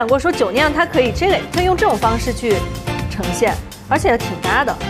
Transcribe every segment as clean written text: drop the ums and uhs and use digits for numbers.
想过说酒酿它可以用这种方式去呈现，而且挺搭的。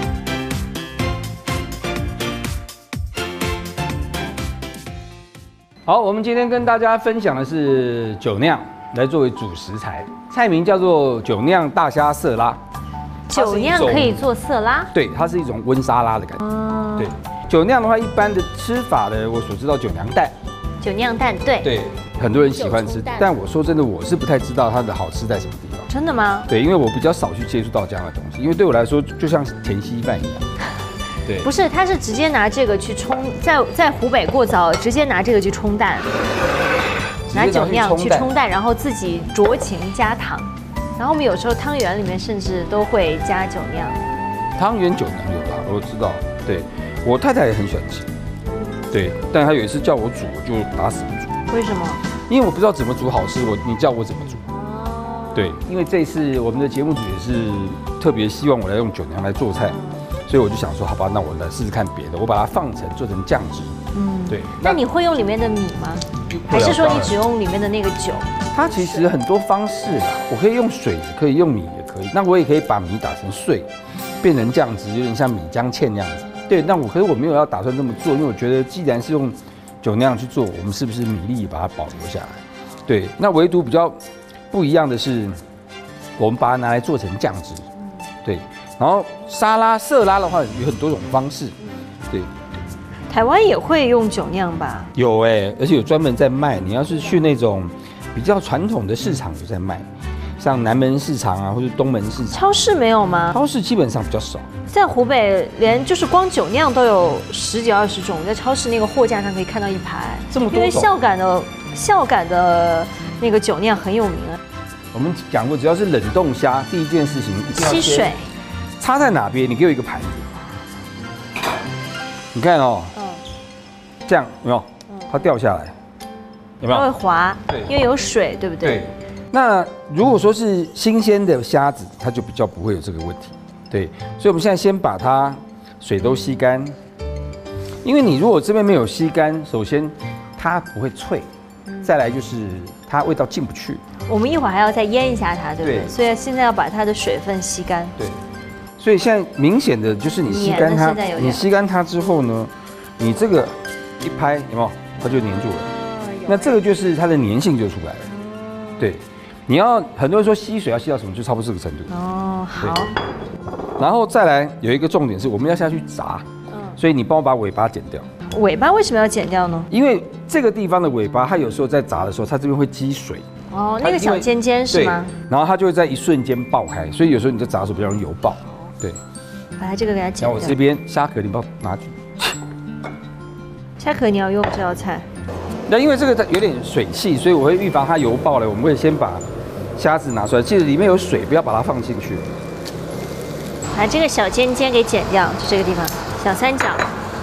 好，我们今天跟大家分享的是酒酿来作为主食材，菜名叫做酒酿大虾色拉。 酒酿可以做色拉？ 对，它是一种温沙拉的感觉。对，酒酿的话，一般的吃法的，我所知道酒酿蛋。 酒酿蛋，对。 对，很多人喜欢吃，但我说真的，我是不太知道它的好吃在什么地方。 真的吗？ 对，因为我比较少去接触到这样的东西，因为对我来说就像甜稀饭一样。对， 不是，他是直接拿这个去冲，在湖北过早，直接拿这个去冲蛋，拿酒酿去冲蛋，然后自己酌情加糖。然后我们有时候汤圆里面甚至都会加酒酿。 汤圆酒酿有啦，我知道。对，我太太也很喜欢吃。对，但她有一次叫我煮，我就打死不煮。 为什么？ 因为我不知道怎么煮好吃，你叫我怎么煮。对，因为这次我们的节目组也是特别希望我来用酒酿来做菜，所以我就想说，好吧，那我来试试看别的，我把它做成酱汁。对。 那你会用里面的米吗？还是说你只用里面的那个酒？它其实很多方式啦，我可以用水，也可以用米，也可以。那我也可以把米打成碎，变成酱汁，有点像米浆芡那样子。对，可是我没有要打算这么做，因为我觉得既然是用酒酿去做，我们是不是米粒把它保留下来？对，那唯独比较不一样的是，我们把它拿来做成酱汁。对，然后色拉的话有很多种方式。对， 台湾也会用酒酿吧？ 有而且有专门在卖。你要是去那种比较传统的市场有在卖，像南门市场啊，或者东门市场。 超市没有吗？ 超市基本上比较少。 在湖北，连就是光酒酿都有10几20种，在超市那个货架上可以看到一排。 这么多种。 因为孝感的那个酒酿很有名啊。 我们讲过，只要是冷冻虾，第一件事情一定要吸水。 插在哪边？你给我一个盘子。你看哦，这样有没有？它掉下来，有没有？ 它会滑，对，因为有水，对不对？ 对。那如果说是新鲜的虾子，它就比较不会有这个问题。对，所以我们现在先把它水都吸干，因为你如果这边没有吸干，首先它不会脆，再来就是它味道进不去。 我们一会儿还要再腌一下它，对不对？所以现在要把它的水分吸干。 对。所以现在明显的就是你吸干它，你吸干它之后呢，你这个一拍有没有？它就黏住了。那这个就是它的粘性就出来了。对，你要很多人说吸水要吸到什么，就差不多这个程度。 哦，好。 然后再来有一个重点是我们要下去炸，所以你帮我把尾巴剪掉。 尾巴为什么要剪掉呢？ 因为这个地方的尾巴，它有时候在炸的时候，它这边会积水。 哦，那个小尖尖是吗？ 然后它就会在一瞬间爆开，所以有时候你在炸的时候比较容易油爆。对。 把它这个给它剪掉。 然后我这边虾壳你帮我拿去。 虾壳你要用这道菜。 那因为这个有点水汽，所以我会预防它油爆了。我们会先把虾子拿出来，记得里面有水，不要把它放进去。 把这个小尖尖给剪掉，就这个地方，小三角。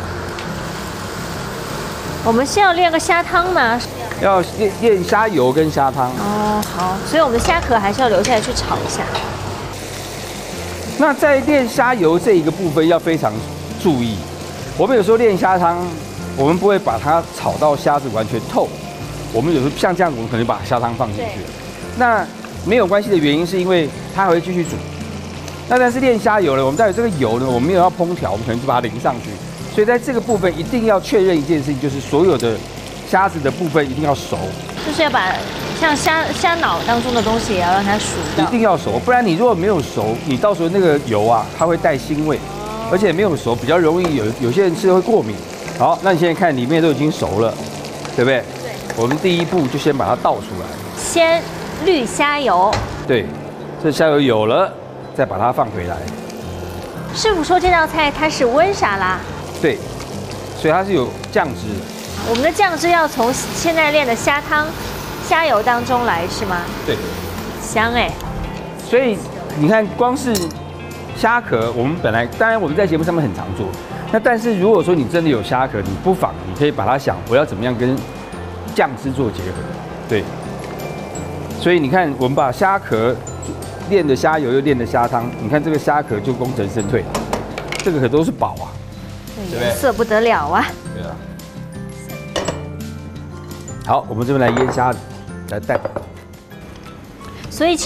我们是要练个虾汤吗？ 要练虾油跟虾汤。 哦，好，所以我们的虾壳还是要留下来去炒一下。 那在练虾油这一个部分要非常注意。我们有时候练虾汤，我们不会把它炒到虾子完全透。我们有时候像这样，我们可能把虾汤放进去了。那没有关系的原因是因为它还会继续煮。那但是练虾油呢，我们带有这个油呢，我们没有要烹调，我们可能就把它淋上去。所以在这个部分一定要确认一件事情，就是所有的虾子的部分一定要熟， 就是要把像虾脑当中的东西也要让它熟到， 一定要熟，不然你如果没有熟，你到时候那个油啊，它会带腥味，而且没有熟比较容易有些人吃会过敏。好，那你现在看里面都已经熟了，对不对？对。我们第一步就先把它倒出来， 先滤虾油。 对，这虾油有了。再把它放回来。 师傅说这道菜它是温沙拉， 对，所以它是有酱汁。 我们的酱汁要从现在练的虾汤、虾油当中来是吗？ 对， 香哎。 所以你看，光是虾壳，我们本来当然我们在节目上面很常做，那但是如果说你真的有虾壳，你不妨你可以把它想我要怎么样跟酱汁做结合，对。所以你看，我们把虾壳。练的虾油又练的虾汤，你看这个虾壳就功成身退，这个可都是宝啊， 对不对？颜色不得了啊！ 对啊。好，我们这边来腌虾子，来带。 所以。